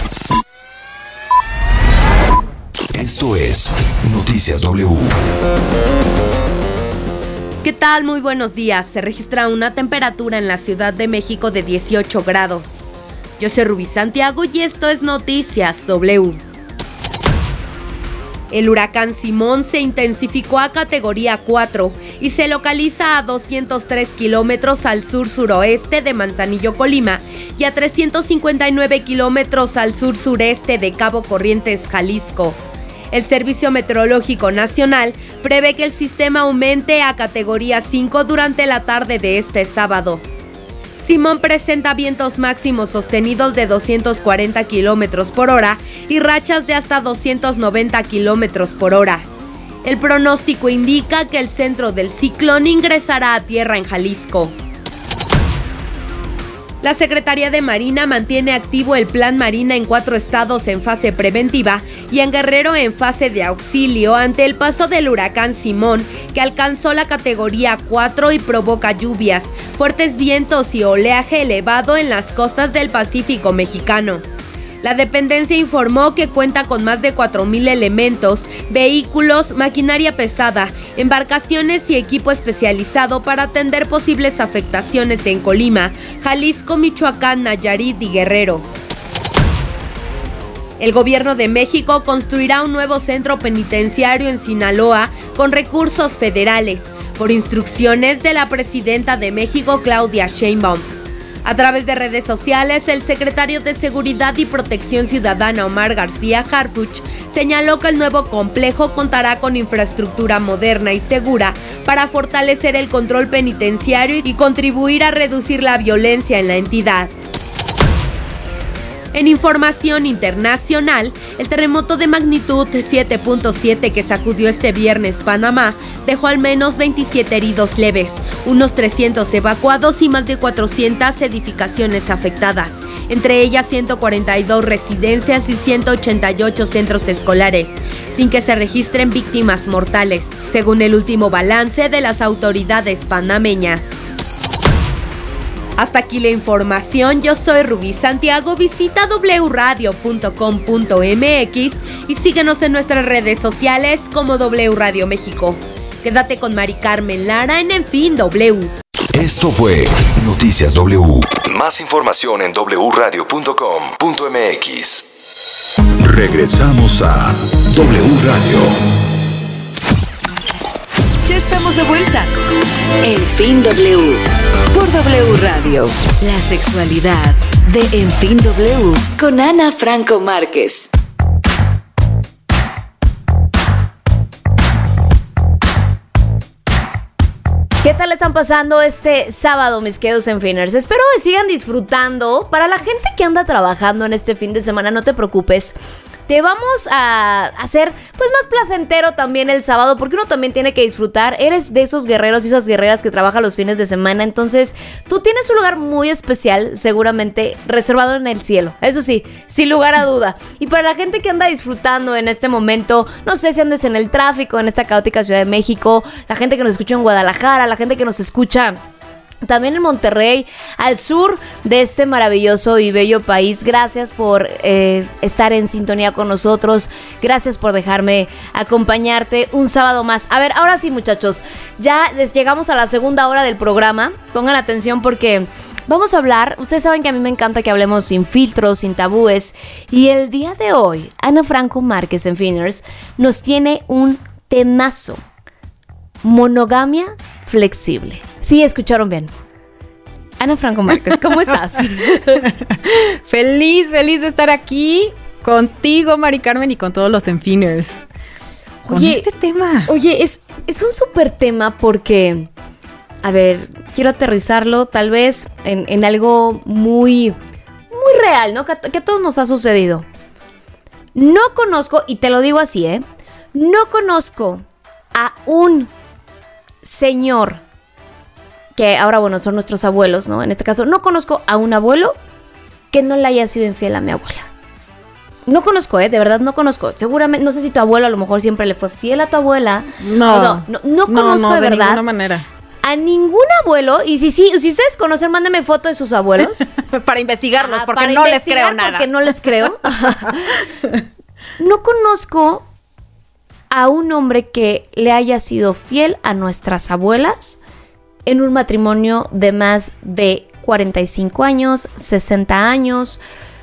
Esto es Noticias W. ¿Qué tal? Muy buenos días. Se registra una temperatura en la Ciudad de México de dieciocho grados. Yo soy Rubí Santiago y esto es Noticias W. El huracán Simón se intensificó a categoría cuatro y se localiza a doscientos tres kilómetros al sur-suroeste de Manzanillo, Colima, y a trescientos cincuenta y nueve kilómetros al sur-sureste de Cabo Corrientes, Jalisco. El Servicio Meteorológico Nacional prevé que el sistema aumente a categoría cinco durante la tarde de este sábado. Simón presenta vientos máximos sostenidos de doscientos cuarenta kilómetros por hora y rachas de hasta doscientos noventa kilómetros por hora. El pronóstico indica que el centro del ciclón ingresará a tierra en Jalisco. La Secretaría de Marina mantiene activo el Plan Marina en cuatro estados en fase preventiva y en Guerrero en fase de auxilio ante el paso del huracán Simón, que alcanzó la categoría cuatro y provoca lluvias, fuertes vientos y oleaje elevado en las costas del Pacífico mexicano. La dependencia informó que cuenta con más de cuatro mil elementos, vehículos, maquinaria pesada, embarcaciones y equipo especializado para atender posibles afectaciones en Colima, Jalisco, Michoacán, Nayarit y Guerrero. El gobierno de México construirá un nuevo centro penitenciario en Sinaloa con recursos federales, por instrucciones de la presidenta de México, Claudia Sheinbaum. A través de redes sociales, el secretario de Seguridad y Protección Ciudadana, Omar García Harfuch, señaló que el nuevo complejo contará con infraestructura moderna y segura para fortalecer el control penitenciario y contribuir a reducir la violencia en la entidad. En información internacional, el terremoto de magnitud siete punto siete que sacudió este viernes Panamá dejó al menos veintisiete heridos leves, unos trescientos evacuados y más de cuatrocientas edificaciones afectadas, entre ellas ciento cuarenta y dos residencias y ciento ochenta y ocho centros escolares, sin que se registren víctimas mortales, según el último balance de las autoridades panameñas. Hasta aquí la información, yo soy Rubí Santiago, visita w radio punto com punto m x y síguenos en nuestras redes sociales como W Radio México. Quédate con Mari Carmen Lara en En Fin W. Esto fue Noticias W. Más información en doble u radio punto com punto m x. Regresamos a W Radio. Ya estamos de vuelta. En Fin W. Por W Radio. La sexualidad de En Fin W. Con Ana Franco Márquez. ¿Qué tal están pasando este sábado, mis queridos Enfiners? Espero que sigan disfrutando. Para la gente que anda trabajando en este fin de semana, no te preocupes. Te vamos a hacer pues más placentero también el sábado, porque uno también tiene que disfrutar. Eres de esos guerreros y esas guerreras que trabajan los fines de semana, entonces tú tienes un lugar muy especial, seguramente reservado en el cielo. Eso sí, sin lugar a duda. Y para la gente que anda disfrutando en este momento, no sé si andes en el tráfico en esta caótica Ciudad de México, la gente que nos escucha en Guadalajara, la gente que nos escucha también en Monterrey, al sur de este maravilloso y bello país. Gracias por eh, estar en sintonía con nosotros. Gracias por dejarme acompañarte un sábado más. A ver, ahora sí, muchachos, ya les llegamos a la segunda hora del programa. Pongan atención porque vamos a hablar. Ustedes saben que a mí me encanta que hablemos sin filtros, sin tabúes. Y el día de hoy, Ana Franco Márquez en Finers nos tiene un temazo. Monogamia flexible. Sí, escucharon bien. Ana Franco Márquez, ¿cómo estás? Feliz, feliz de estar aquí contigo, Mari Carmen, y con todos los Enfiners. Con oye, este tema. Oye, es, es un súper tema porque, a ver, quiero aterrizarlo tal vez en, en algo muy, muy real, ¿no? Que, que a todos nos ha sucedido. No conozco, y te lo digo así, ¿eh? No conozco a un señor que ahora, bueno, son nuestros abuelos, ¿no? En este caso, no conozco a un abuelo que no le haya sido infiel a mi abuela. No conozco, ¿eh? De verdad no conozco. Seguramente, no sé si tu abuelo a lo mejor siempre le fue fiel a tu abuela. No. No, no, no conozco no, no, de verdad. De ninguna manera. A ningún abuelo, y si sí, si ustedes conocen, mándenme foto de sus abuelos. Para investigarlos, ah, porque para no les creo nada. Porque no les creo. No conozco a un hombre que le haya sido fiel a nuestras abuelas en un matrimonio de más de cuarenta y cinco años, sesenta años.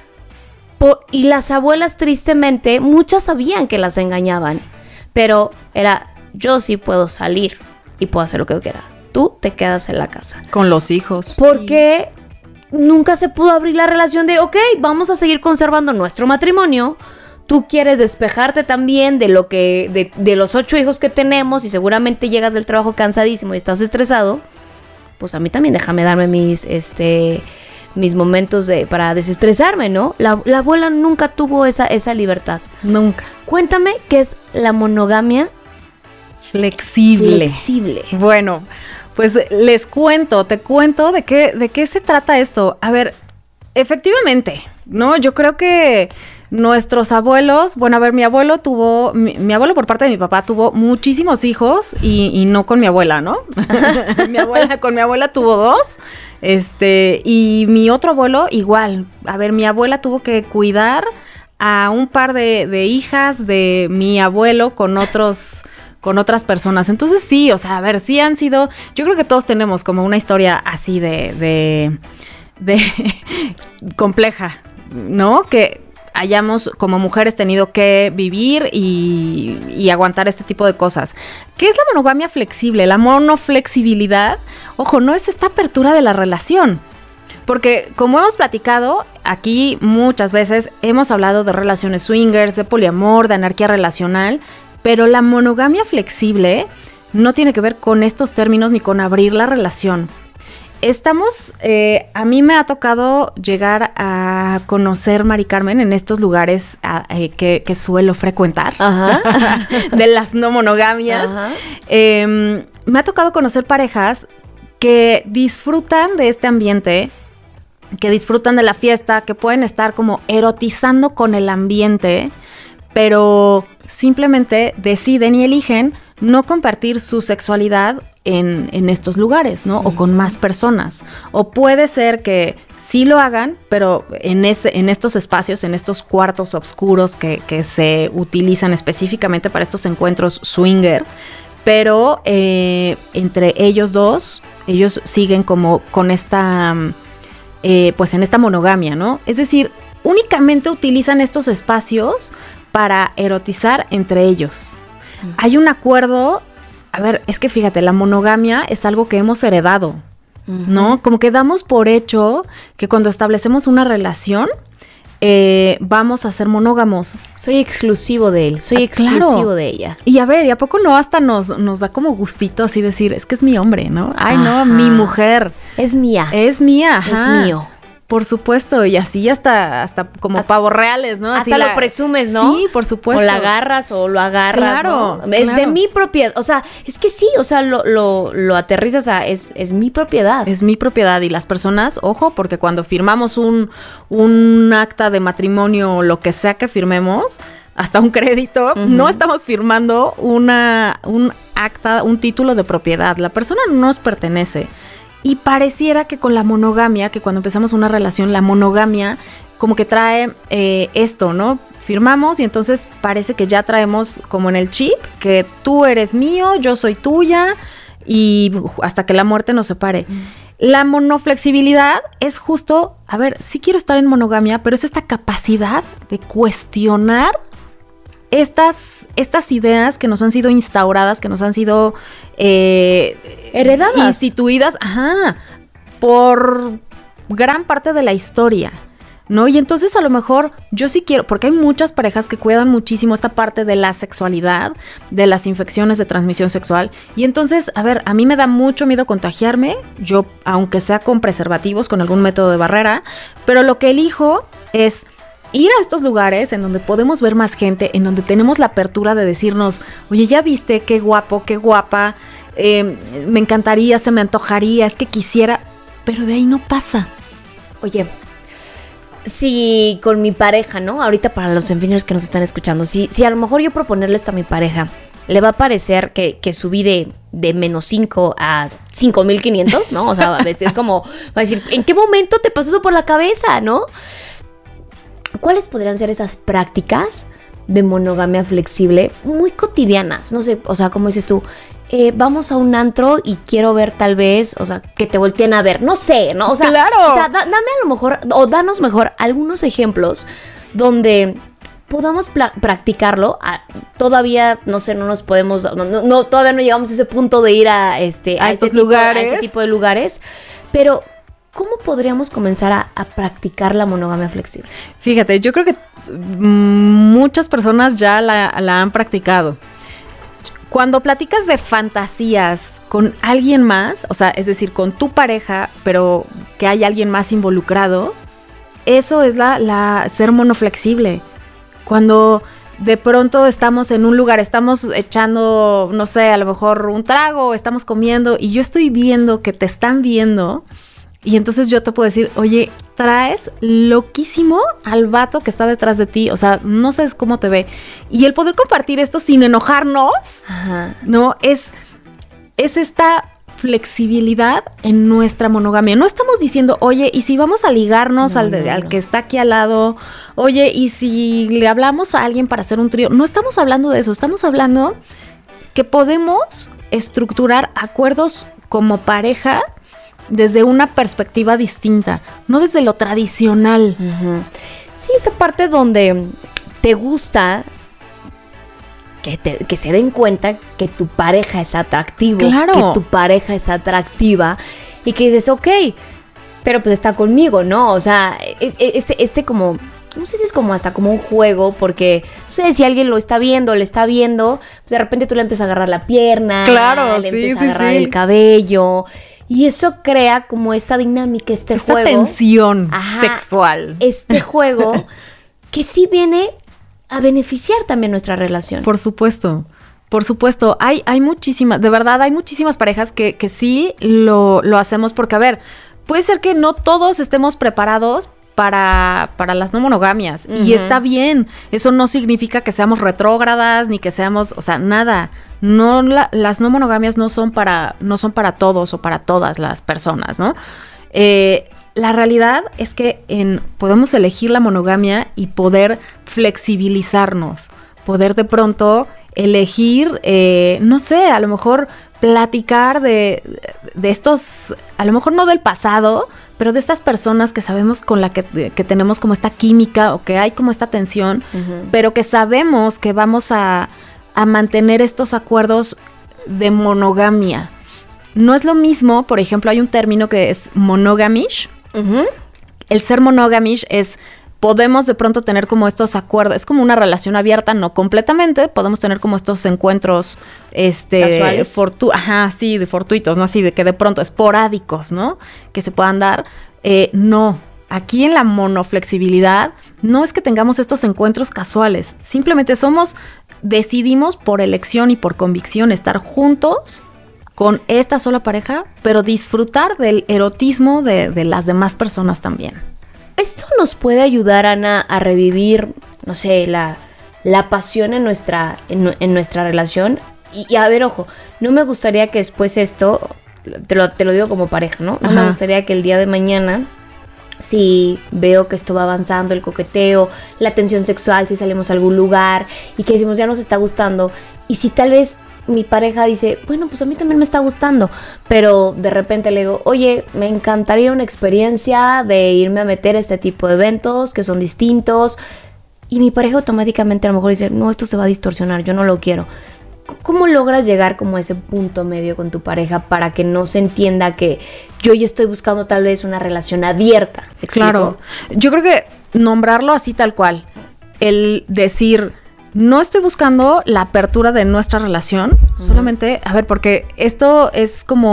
Por, y las abuelas, tristemente, muchas sabían que las engañaban. Pero era, yo sí puedo salir y puedo hacer lo que yo quiera. Tú te quedas en la casa. Con los hijos. Porque nunca se pudo abrir la relación de, ok, vamos a seguir conservando nuestro matrimonio. Tú quieres despejarte también de lo que de, de los ocho hijos que tenemos y seguramente llegas del trabajo cansadísimo y estás estresado. Pues a mí también déjame darme mis este mis momentos de para desestresarme, ¿no? La, la abuela nunca tuvo esa, esa libertad. Nunca. Cuéntame qué es la monogamia flexible. Flexible. Bueno, pues les cuento, te cuento de qué, de qué se trata esto. A ver, efectivamente, ¿no? Yo creo que nuestros abuelos, bueno, a ver, mi abuelo tuvo, mi, mi abuelo por parte de mi papá tuvo muchísimos hijos y, y no con mi abuela, ¿no? mi abuela, con mi abuela tuvo dos, este, y mi otro abuelo igual. A ver, mi abuela tuvo que cuidar a un par de, de hijas de mi abuelo con otros, con otras personas. Entonces sí, o sea, a ver, sí han sido, yo creo que todos tenemos como una historia así de, de, de compleja, ¿no? Que hayamos como mujeres tenido que vivir y, y aguantar este tipo de cosas. ¿Qué es la monogamia flexible? La monoflexibilidad, ojo, no es esta apertura de la relación. Porque como hemos platicado aquí muchas veces, hemos hablado de relaciones swingers, de poliamor, de anarquía relacional, pero la monogamia flexible no tiene que ver con estos términos ni con abrir la relación. Estamos, eh, a mí me ha tocado llegar a conocer, Mari Carmen, en estos lugares a, eh, que, que suelo frecuentar, Ajá. de las no monogamias. Eh, me ha tocado conocer parejas que disfrutan de este ambiente, que disfrutan de la fiesta, que pueden estar como erotizando con el ambiente, pero simplemente deciden y eligen no compartir su sexualidad en, en estos lugares, ¿no? Mm. O con más personas. O puede ser que sí lo hagan, pero en, ese, en estos espacios, en estos cuartos oscuros que, que se utilizan específicamente para estos encuentros swinger, pero eh, entre ellos dos ellos siguen como con esta, eh, pues en esta monogamia, ¿no? Es decir, únicamente utilizan estos espacios para erotizar entre ellos. Uh-huh. Hay un acuerdo, a ver, es que fíjate, la monogamia es algo que hemos heredado, uh-huh. ¿no? Como que damos por hecho que cuando establecemos una relación, Eh, vamos a ser monógamos. Soy exclusivo de él, soy ah, exclusivo claro. de ella. Y a ver, ¿y a poco no hasta nos, nos da como gustito así decir, es que es mi hombre, ¿no? Ay, ajá. no, mi mujer. Es mía. Es mía, ajá. Es mío. Por supuesto, y así hasta, hasta como hasta, pavos reales, ¿no? Así hasta la, lo presumes, ¿no? Sí, por supuesto. O la agarras o lo agarras, claro, ¿no? Es claro. de mi propiedad, o sea, es que sí, o sea, lo, lo, lo aterrizas a, es, es mi propiedad. Es mi propiedad y las personas, ojo, porque cuando firmamos un, un acta de matrimonio o lo que sea que firmemos, hasta un crédito, uh-huh. no estamos firmando una, un acta, un título de propiedad. La persona no nos pertenece. Y pareciera que con la monogamia, que cuando empezamos una relación, la monogamia como que trae eh, esto, ¿no? Firmamos y entonces parece que ya traemos como en el chip que tú eres mío, yo soy tuya y hasta que la muerte nos separe. Mm. La monoflexibilidad es justo, a ver, sí quiero estar en monogamia, pero es esta capacidad de cuestionar estas, estas ideas que nos han sido instauradas, que nos han sido eh, heredadas, instituidas, ajá, por gran parte de la historia, ¿no? Y entonces a lo mejor yo sí quiero, porque hay muchas parejas que cuidan muchísimo esta parte de la sexualidad, de las infecciones de transmisión sexual, y entonces, a ver, a mí me da mucho miedo contagiarme, yo, aunque sea con preservativos, con algún método de barrera, pero lo que elijo es ir a estos lugares en donde podemos ver más gente, en donde tenemos la apertura de decirnos, oye, ¿ya viste qué guapo, qué guapa? Eh, me encantaría, se me antojaría, es que quisiera, pero de ahí no pasa. Oye, si con mi pareja, ¿no? Ahorita para los enfineros que nos están escuchando, si, si a lo mejor yo proponerle esto a mi pareja, le va a parecer que, que subí de, de menos cinco a cinco mil quinientos, ¿no? O sea, a veces es como, va a decir, ¿en qué momento te pasó eso por la cabeza, no? ¿Cuáles podrían ser esas prácticas de monogamia flexible muy cotidianas? No sé, o sea, como dices tú, eh, vamos a un antro y quiero ver tal vez, o sea, que te volteen a ver, no sé, ¿no? O sea, claro. o sea da, dame a lo mejor, o danos mejor algunos ejemplos donde podamos pla- practicarlo. Ah, todavía, no sé, no nos podemos, no, no, no, todavía no llegamos a ese punto de ir a, este, a, a, estos este tipo, lugares. a este tipo de lugares, pero ¿cómo podríamos comenzar a, a practicar la monogamia flexible? Fíjate, yo creo que muchas personas ya la, la han practicado. Cuando platicas de fantasías con alguien más, o sea, es decir, con tu pareja, pero que hay alguien más involucrado, eso es la, la ser monoflexible. Cuando de pronto estamos en un lugar, estamos echando, no sé, a lo mejor un trago, estamos comiendo y yo estoy viendo que te están viendo. Y entonces yo te puedo decir, oye, traes loquísimo al vato que está detrás de ti. O sea, no sabes cómo te ve. Y el poder compartir esto sin enojarnos, ajá, ¿no? Es, es esta flexibilidad en nuestra monogamia. No estamos diciendo, oye, ¿y si vamos a ligarnos no, al, de, no, al no. que está aquí al lado? Oye, ¿y si le hablamos a alguien para hacer un trío? No estamos hablando de eso. Estamos hablando que podemos estructurar acuerdos como pareja desde una perspectiva distinta, no desde lo tradicional. Uh-huh. Sí, esa parte donde te gusta que, te, que se den cuenta que tu pareja es atractivo, claro, que tu pareja es atractiva y que dices, ok, pero pues está conmigo, ¿no? O sea, es, este, este como, no sé si es como hasta como un juego, porque no sé si alguien lo está viendo, le está viendo, pues de repente tú le empiezas a agarrar la pierna, claro, le sí, empiezas sí, a agarrar sí. el cabello. Y eso crea como esta dinámica, este esta juego. Esta tensión ajá, sexual. Este juego que sí viene a beneficiar también nuestra relación. Por supuesto, por supuesto. Hay, hay muchísimas, de verdad, hay muchísimas parejas que, que sí lo, lo hacemos porque, a ver, puede ser que no todos estemos preparados para, para las no monogamias. Uh-huh. Y está bien. Eso no significa que seamos retrógradas ni que seamos, o sea, nada. No, la, las no monogamias no son para, no son para todos o para todas las personas, ¿no? Eh, la realidad es que en, podemos elegir la monogamia y poder flexibilizarnos, poder de pronto elegir, eh, no sé, a lo mejor platicar de, de estos, a lo mejor no del pasado, pero de estas personas que sabemos con la que, que tenemos como esta química o que hay como esta tensión, uh-huh. pero que sabemos que vamos a, a mantener estos acuerdos de monogamia. No es lo mismo, por ejemplo, hay un término que es monogamish. Uh-huh. El ser monogamish es, podemos de pronto tener como estos acuerdos, es como una relación abierta, no completamente, podemos tener como estos encuentros, este, casuales. Fortu- ajá, sí, de fortuitos, ¿no? Así de que de pronto esporádicos, ¿no? Que se puedan dar. Eh, no, aquí en la monoflexibilidad no es que tengamos estos encuentros casuales, simplemente somos, decidimos por elección y por convicción estar juntos con esta sola pareja, pero disfrutar del erotismo de, de las demás personas también. ¿Esto nos puede ayudar, Ana, a revivir, no sé, la, la pasión en nuestra, en, en nuestra relación? Y, y a ver, ojo, no me gustaría que después esto, te lo, te lo digo como pareja, ¿no? No Ajá. me gustaría que el día de mañana, si veo que esto va avanzando, el coqueteo, la tensión sexual, si salimos a algún lugar y que decimos ya nos está gustando, y si tal vez mi pareja dice, bueno, pues a mí también me está gustando, pero de repente le digo, oye, me encantaría una experiencia de irme a meter a este tipo de eventos que son distintos, y mi pareja automáticamente a lo mejor dice, no, esto se va a distorsionar, yo no lo quiero. ¿Cómo logras llegar como a ese punto medio con tu pareja para que no se entienda que yo ya estoy buscando tal vez una relación abierta? ¿Me explico? Claro, yo creo que nombrarlo así tal cual, el decir, no estoy buscando la apertura de nuestra relación, uh-huh. solamente, a ver, porque esto es como